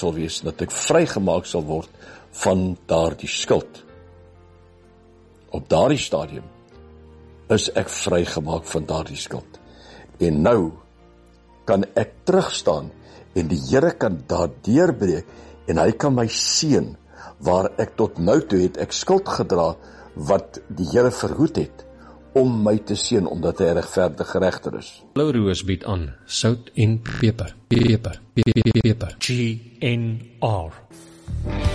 sal wees, dat ek vrygemaak sal word van daardie skuld. Op daardie stadium is ek vrygemaak van daardie skuld. En nou kan ek terugstaan en die Here kan daar deurbreek en hy kan my seën waar ek tot nou toe het ek skuld gedra wat die Here verhoed het om my te seën omdat hy regverdige regter is. Blou Roos bied aan sout en peper. GNR